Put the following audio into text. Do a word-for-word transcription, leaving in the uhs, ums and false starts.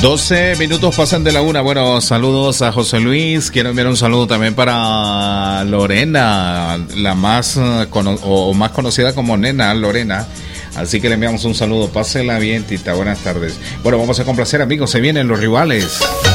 doce minutos pasan de la una. Bueno, saludos a José Luis. Quiero enviar un saludo también para Lorena, la más, cono- o más conocida como Nena, Lorena. Así que le enviamos un saludo. Pásela bien, Tita. Buenas tardes. Bueno, vamos a complacer, amigos. Se vienen los rivales.